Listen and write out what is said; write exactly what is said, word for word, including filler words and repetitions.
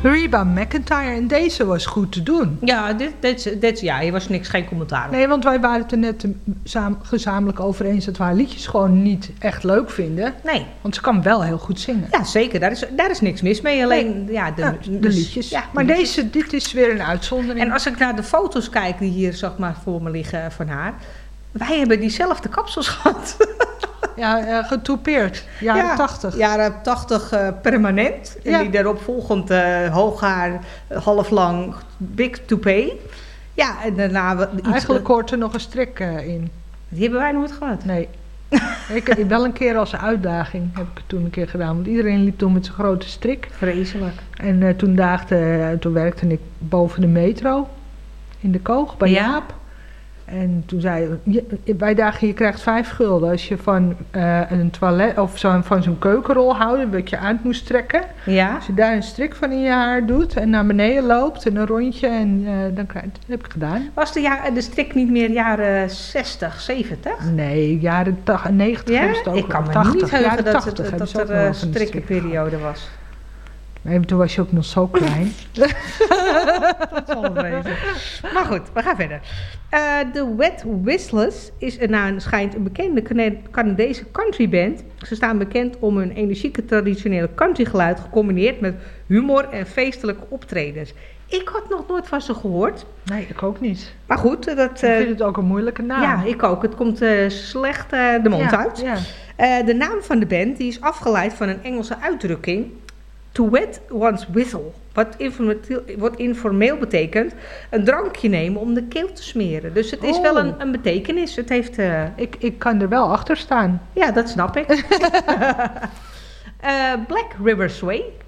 Reba McEntire. En deze was goed te doen. Ja, dit, dit, dit, ja, hier was niks, geen commentaar op. Nee, want wij waren het er net saam, gezamenlijk over eens dat we haar liedjes gewoon niet echt leuk vinden. Nee. Want ze kan wel heel goed zingen. Ja, zeker. Daar is, daar is niks mis mee. Alleen, ja, de, Ja, de dus- liedjes. ja, de maar liedjes. deze, dit is weer een uitzondering. En als ik naar de foto's kijk die hier zeg maar voor me liggen van haar. Wij hebben diezelfde kapsels gehad. Ja, uh, getoupeerd. Jaren Ja, tachtig. Jaren tachtig uh, permanent. En Ja. die daarop volgend uh, hoog haar, uh, half lang, big toupee. Ja, en daarna... we- Iets, Eigenlijk hoort er nog een strik uh, in. Die hebben wij nooit gehad. Nee. ik, wel een keer als uitdaging heb ik het toen een keer gedaan. Want iedereen liep toen met zijn grote strik. Vreselijk. En uh, toen, daagde, uh, toen werkte ik boven de metro. In de Koog, bij Ja. Jaap. En toen zei je, wij dagen, je krijgt vijf gulden als je van uh, een toilet of zo, van zo'n keukenrol houden, wat je uit moest trekken. Ja? Als je daar een strik van in je haar doet en naar beneden loopt en een rondje, en uh, dan krijg, dat heb ik gedaan. Was de, ja, de strik niet meer jaren zestig, zeventig? Nee, jaren negentig Ja? hebben ze het ook. Ik kan me tachtig, niet heugen jaren dat, tachtig het, hebben dat ze ook er nog een wel van een strik strikkenperiode was. Nee, toen was je ook nog zo klein. Dat zal wel wezen. Maar goed, we gaan verder. Uh, de Wet Whistlers is er naar schijnt een bekende Cana- Canadese countryband. Ze staan bekend om hun energieke traditionele countrygeluid gecombineerd met humor en feestelijke optredens. Ik had nog nooit van ze gehoord. Nee, ik ook niet. Maar goed, dat... Ik Uh, vind het ook een moeilijke naam. ja, ik ook. Het komt uh, slecht uh, de mond ja, uit. Ja. Uh, de naam van de band die is afgeleid van een Engelse uitdrukking. To wet one's whistle. Wat, wat informeel betekent een drankje nemen om de keel te smeren. Dus het is Oh. wel een, een betekenis. Het heeft... Uh, Ik, ik kan er wel achter staan. ja, dat snap ik. uh, Black River Sway